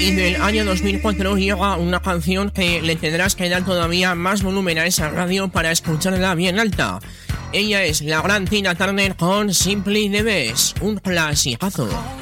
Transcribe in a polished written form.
Y del año 2004 llega una canción que le tendrás que dar todavía más volumen a esa radio para escucharla bien alta. Ella es la gran Tina Turner con Simply the Best, un clasicazo.